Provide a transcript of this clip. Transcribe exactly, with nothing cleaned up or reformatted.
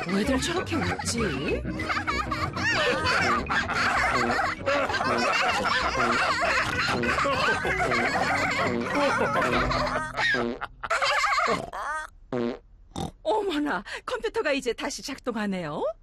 왜들 저렇게 웃지? 어머나, 컴퓨터가 이제 다시 작동하네요.